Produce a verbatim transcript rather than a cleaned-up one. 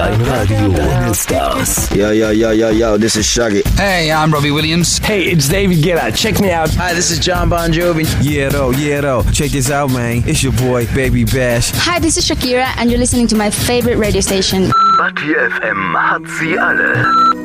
Dein Radio, deine Stars. Yo, yo, yo, yo, yo, this is Shaggy. Hey, I'm Robbie Williams. Hey, it's David Guetta. Check me out. Hi, this is John Bon Jovi. Yeah, though, yeah, though. Check this out, man. It's your boy, Baby Bash. Hi, this is Shakira, and you're listening to my favorite radio station. Batty F M hat sie alle.